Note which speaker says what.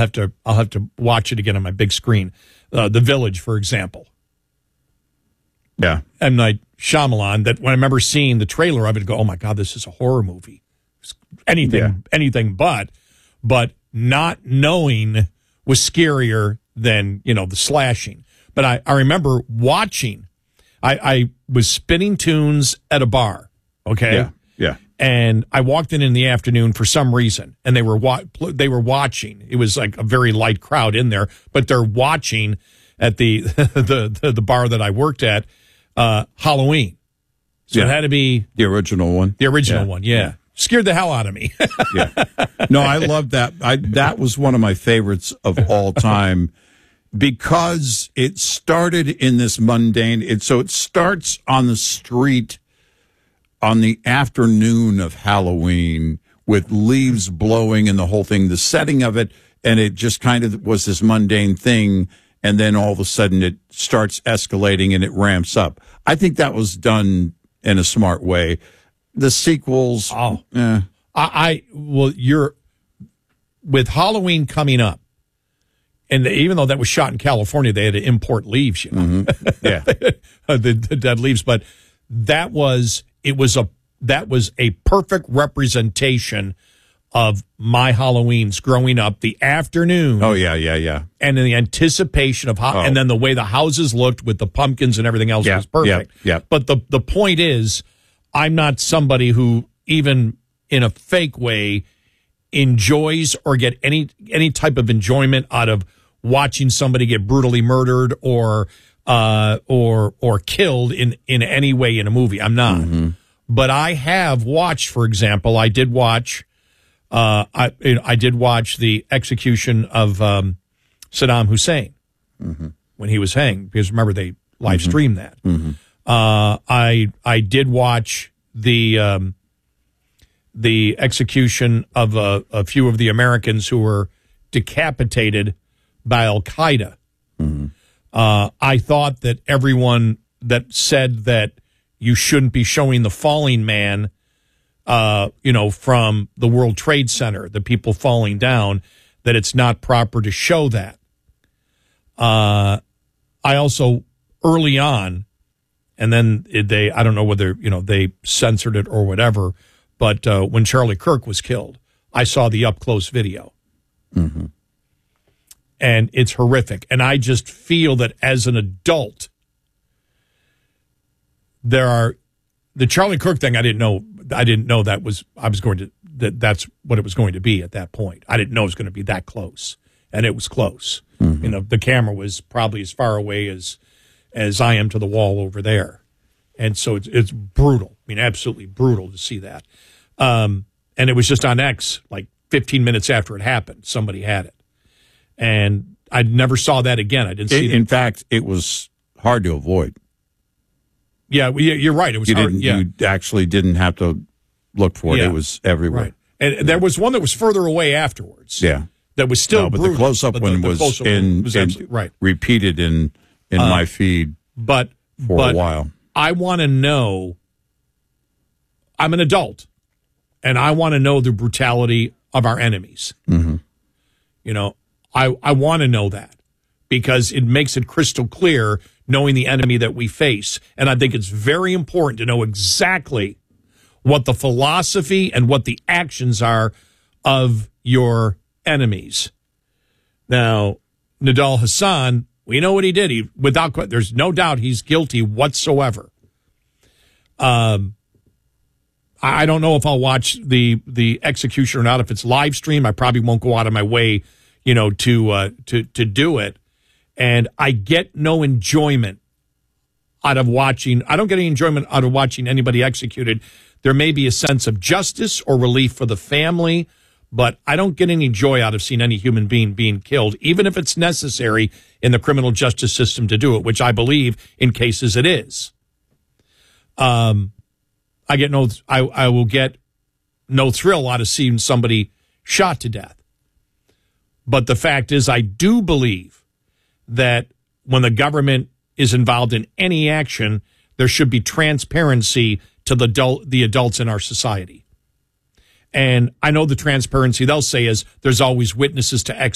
Speaker 1: have to watch it again on my big screen. The Village, for example.
Speaker 2: Yeah.
Speaker 1: M. Night Shyamalan, that when I remember seeing the trailer of it, go, oh my God, this is a horror movie. Anything but not knowing was scarier than, the slashing. But I remember watching, I was spinning tunes at a bar, okay?
Speaker 2: Yeah.
Speaker 1: And I walked in the afternoon for some reason, and they were watching. It was like a very light crowd in there, but they're watching at the the bar that I worked at, Halloween. So it had to be
Speaker 2: the original one.
Speaker 1: The original one, yeah. Scared the hell out of me.
Speaker 2: Yeah. No, I love that. That was one of my favorites of all time because it started in this mundane. So it starts on the street on the afternoon of Halloween with leaves blowing and the whole thing, the setting of it, and it just kind of was this mundane thing, and then all of a sudden it starts escalating and it ramps up. I think that was done in a smart way. The sequels,
Speaker 1: you're with Halloween coming up, and even though that was shot in California, they had to import leaves,
Speaker 2: Mm-hmm. Yeah,
Speaker 1: the dead leaves, but that was a perfect representation of my Halloweens growing up, the afternoon.
Speaker 2: Oh, yeah.
Speaker 1: And the anticipation of and then the way the houses looked with the pumpkins and everything else was perfect.
Speaker 2: Yeah.
Speaker 1: But the point is, I'm not somebody who, even in a fake way, enjoys or get any type of enjoyment out of watching somebody get brutally murdered or killed in any way in a movie. I'm not. Mm-hmm. But I have watched, for example, I did watch the execution of Saddam Hussein when he was hanged, because remember they live streamed that. Mm-hmm. I did watch the execution of a few of the Americans who were decapitated by Al Qaeda. Mm-hmm. I thought that everyone that said that you shouldn't be showing the falling man, from the World Trade Center, the people falling down, that it's not proper to show that. I also, early on, and then I don't know whether, they censored it or whatever, but when Charlie Kirk was killed, I saw the up-close video. Mm-hmm. And it's horrific. And I just feel that as an adult, the Charlie Kirk thing, I didn't know that's what it was going to be at that point. I didn't know it was going to be that close. And it was close. Mm-hmm. The camera was probably as far away as I am to the wall over there. And so it's brutal. I mean, absolutely brutal to see that. And it was just on X, like 15 minutes after it happened, somebody had it. And I never saw that again. I didn't see it.
Speaker 2: In fact, it was hard to avoid.
Speaker 1: Yeah, you're right. It was hard.
Speaker 2: You actually didn't have to look for it. Yeah. It was everywhere.
Speaker 1: Right. And there was one that was further away afterwards.
Speaker 2: Yeah.
Speaker 1: That was still
Speaker 2: but
Speaker 1: brutal.
Speaker 2: The close-up one was
Speaker 1: right.
Speaker 2: repeated in my feed for a while.
Speaker 1: I want to know, I'm an adult, and I want to know the brutality of our enemies. Mm-hmm. I want to know that because it makes it crystal clear knowing the enemy that we face. And I think it's very important to know exactly what the philosophy and what the actions are of your enemies. Now, Nidal Hasan, we know what he did. There's no doubt he's guilty whatsoever. I don't know if I'll watch the execution or not. If it's live stream, I probably won't go out of my way, to do it. And I get no enjoyment out of watching. I don't get any enjoyment out of watching anybody executed. There may be a sense of justice or relief for the family, but I don't get any joy out of seeing any human being being killed, even if it's necessary in the criminal justice system to do it, which I believe in cases it is. I will get no thrill out of seeing somebody shot to death. But the fact is, I do believe that when the government is involved in any action, there should be transparency to the adults in our society. And I know the transparency they'll say is there's always witnesses to